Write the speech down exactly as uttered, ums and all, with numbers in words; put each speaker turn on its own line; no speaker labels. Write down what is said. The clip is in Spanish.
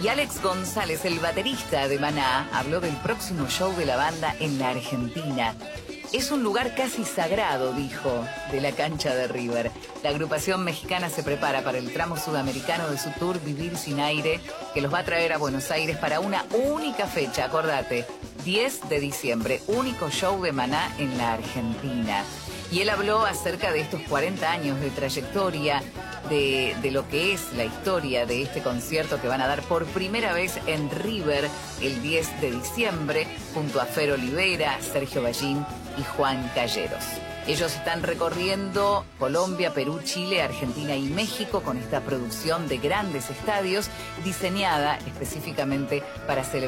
Alex González, el baterista de Maná, habló del próximo show de la banda en la Argentina. Es un lugar casi sagrado, dijo, de la cancha de River. La agrupación mexicana se prepara para el tramo sudamericano de su tour Vivir Sin Aire, que los va a traer a Buenos Aires para una única fecha, acordate, diez de diciembre, único show de Maná en la Argentina. Y él habló acerca de estos cuarenta años de trayectoria, de, de lo que es la historia de este concierto que van a dar por primera vez en River el diez de diciembre, junto a Fer Olivera, Sergio Ballín y Juan Calleros. Ellos están recorriendo Colombia, Perú, Chile, Argentina y México con esta producción de grandes estadios diseñada específicamente para celebrar